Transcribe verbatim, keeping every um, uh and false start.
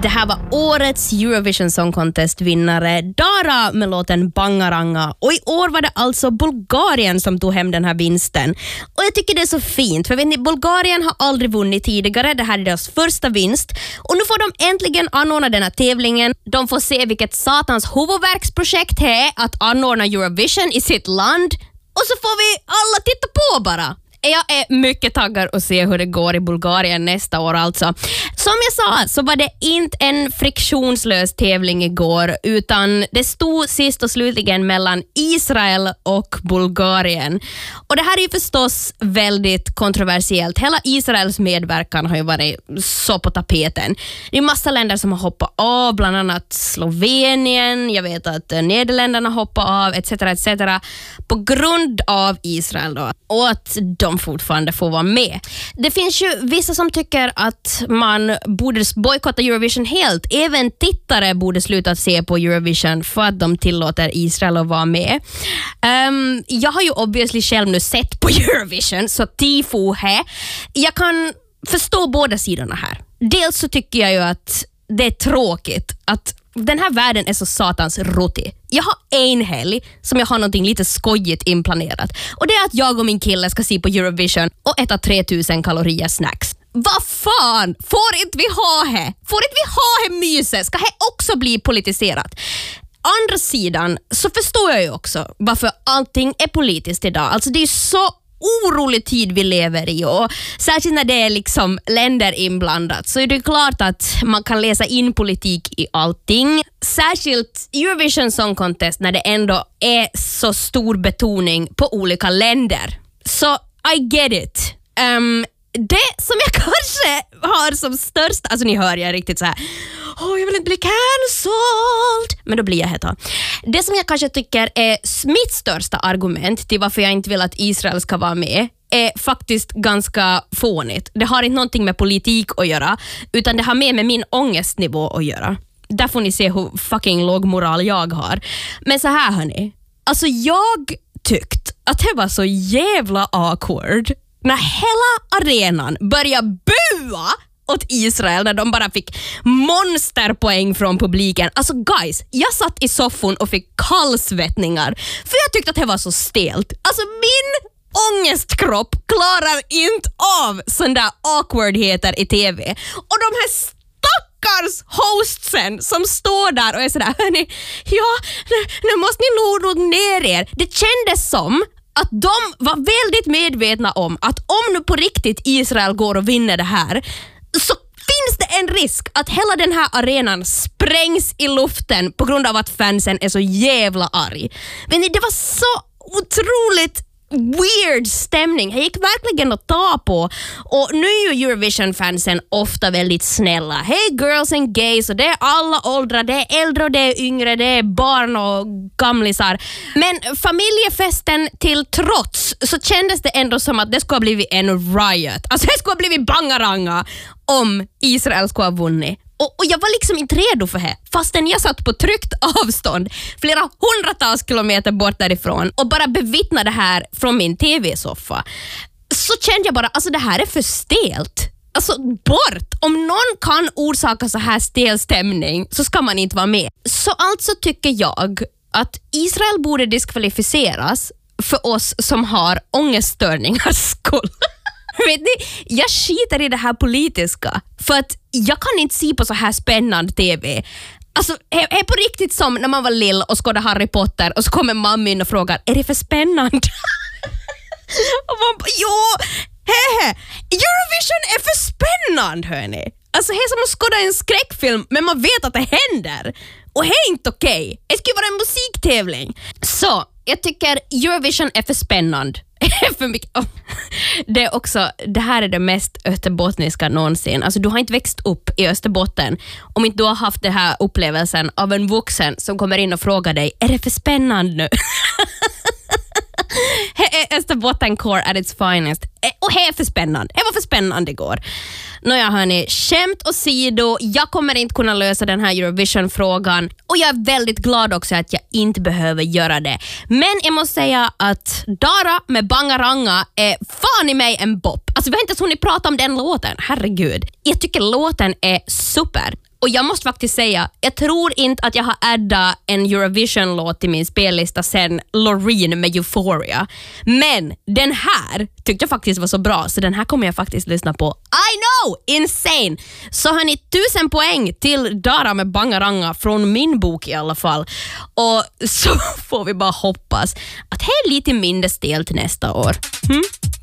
Det här var årets Eurovision Song Contest-vinnare Dara med låten Bangaranga. Och i år var det alltså Bulgarien som tog hem den här vinsten. Och jag tycker det är så fint, för vet ni, Bulgarien har aldrig vunnit tidigare. Det här är deras första vinst. Och nu får de äntligen anordna den här tävlingen. De får se vilket satans huvudverksprojekt det är att anordna Eurovision i sitt land. Och så får vi alla titta på bara. Jag är mycket taggad att se hur det går i Bulgarien nästa år alltså. Som jag sa så var det inte en friktionslös tävling igår, utan det stod sist och slutligen mellan Israel och Bulgarien. Och det här är ju förstås väldigt kontroversiellt. Hela Israels medverkan har ju varit så på tapeten. Det är massa länder som har hoppat av, bland annat Slovenien, jag vet att Nederländerna hoppar av, etc, et cetera på grund av Israel då. Och att de fortfarande får vara med. Det finns ju vissa som tycker att man borde bojkotta Eurovision helt. Även tittare borde sluta se på Eurovision för att de tillåter Israel att vara med. Um, jag har ju obviously själv nu sett på Eurovision, så tifo här. Jag kan förstå båda sidorna här. Dels så tycker jag ju att det är tråkigt att den här världen är så satans rotig. Jag har en helg som jag har någonting lite skojigt inplanerat. Och det är att jag och min kille ska se på Eurovision och äta tre tusen kalorier snacks. Vad fan? Får inte vi ha här? Får inte vi ha här myset? Ska det också bli politiserat? Andra sidan så förstår jag ju också varför allting är politiskt idag. Alltså det är så orolig tid vi lever i, och särskilt när det är liksom länder inblandat så är det klart att man kan läsa in politik i allting. Särskilt Eurovision Song Contest när det ändå är så stor betoning på olika länder. Så I get it. Um, det som jag kanske har som största, alltså ni hör jag riktigt så här. Åh, oh, jag vill inte bli cancelled. Men då blir jag här. Det som jag kanske tycker är mitt största argument till varför jag inte vill att Israel ska vara med är faktiskt ganska fånigt. Det har inte någonting med politik att göra, utan det har mer med min ångestnivå att göra. Där får ni se hur fucking låg moral jag har. Men så här hörni, alltså jag tyckte att det var så jävla awkward när hela arenan börjar bua åt Israel när de bara fick monsterpoäng från publiken. Alltså guys, jag satt i soffan och fick kallsvettningar för jag tyckte att det var så stelt. Alltså min ångestkropp klarar inte av sån där awkwardheter i tv. Och de här stackars hostsen som står där och är sådär, hörni, ja, nu, nu måste ni nog ner er. Det kändes som att de var väldigt medvetna om att om nu på riktigt Israel går och vinner det här, så finns det en risk att hela den här arenan sprängs i luften på grund av att fansen är så jävla arg. Men det var så otroligt weird stämning. Jag gick verkligen att ta på. Och nu är ju Eurovision-fansen ofta väldigt snälla. Hey girls and gays, och det är alla åldrar, det är äldre och det är yngre, det är barn och gamlisar. Men familjefesten till trots så kändes det ändå som att det skulle ha blivit en riot. Alltså det skulle ha blivit bangaranga om Israel skulle ha vunnit. Och, och jag var liksom inte redo för det, fastän jag satt på tryckt avstånd flera hundratals kilometer bort därifrån och bara bevittnade det här från min tv-soffa. Så kände jag bara, alltså det här är för stelt. Alltså bort, om någon kan orsaka så här stel stämning så ska man inte vara med. Så alltså tycker jag att Israel borde diskvalificeras för oss som har ångeststörningars skull. Vet ni, jag skiter i det här politiska för att jag kan inte se på så här spännande tv. Alltså, det är på riktigt som när man var lill och skådade Harry Potter och så kommer mamma in och frågar, är det för spännande? Och man bara, jo, hehe, Eurovision är för spännande, hörni. Alltså, det är som att skåda en skräckfilm, men man vet att det händer. Och det är inte okej. Okay. Det ska vara en musiktävling. Så, jag tycker Eurovision är för spännande. För mycket. Oh. Det är också, det här är det mest österbottniska någonsin. Alltså du har inte växt upp i Österbotten om inte du har haft den här upplevelsen av en vuxen som kommer in och frågar dig, är det för spännande nu? Österbotten core at its finest. Och det är för spännande. Det var för spännande igår. Nåja hörni, skämt åsido, jag kommer inte kunna lösa den här Eurovision-frågan och jag är väldigt glad också att jag inte behöver göra det. Men jag måste säga att Dara med Bangaranga är fan i mig en bop. Alltså vi har inte ens hunnit prata om den låten, herregud. Jag tycker låten är super. Och jag måste faktiskt säga, jag tror inte att jag har addat en Eurovision-låt till min spellista sen Loreen med Euphoria. Men den här tyckte jag faktiskt var så bra, så den här kommer jag faktiskt lyssna på. I know! Insane! Så har ni tusen poäng till Dara med Bangaranga från min bok i alla fall. Och så får vi bara hoppas att det är lite mindre stel till nästa år. Hmm?